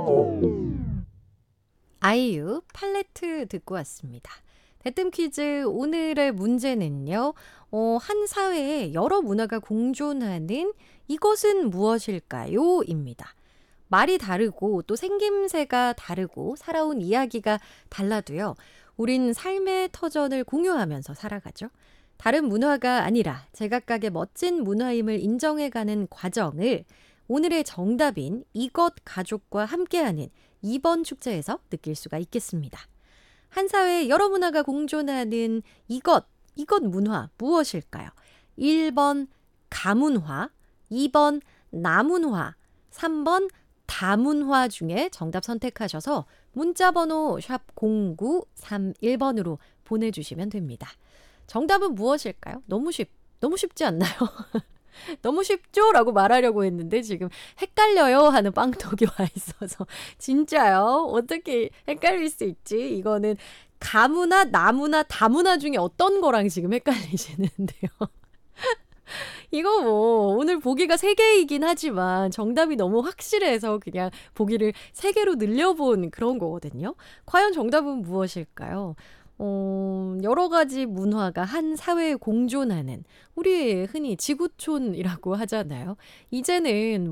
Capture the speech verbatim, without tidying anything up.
아이유 팔레트 듣고 왔습니다. 대뜸 퀴즈 오늘의 문제는요. 어, 한 사회에 여러 문화가 공존하는 이것은 무엇일까요? 입니다. 말이 다르고 또 생김새가 다르고 살아온 이야기가 달라도요. 우린 삶의 터전을 공유하면서 살아가죠. 다른 문화가 아니라 제각각의 멋진 문화임을 인정해가는 과정을 오늘의 정답인 이것 가족과 함께하는 이번 축제에서 느낄 수가 있겠습니다. 한 사회에 여러 문화가 공존하는 이것, 이것 문화 무엇일까요? 일 번 가문화, 이 번 나문화, 삼 번 다문화 중에 정답 선택하셔서 문자번호 샵 공구삼일 번으로 보내주시면 됩니다. 정답은 무엇일까요? 너무 쉽, 너무 쉽지 않나요? 너무 쉽죠? 라고 말하려고 했는데 지금 헷갈려요 하는 빵떡이 와 있어서 진짜요? 어떻게 헷갈릴 수 있지? 이거는 가문화, 나문화, 다문화 중에 어떤 거랑 지금 헷갈리시는데요. 이거 뭐 오늘 보기가 세 개이긴 하지만 정답이 너무 확실해서 그냥 보기를 세 개로 늘려본 그런 거거든요. 과연 정답은 무엇일까요? 어, 여러 가지 문화가 한 사회에 공존하는 우리 흔히 지구촌이라고 하잖아요. 이제는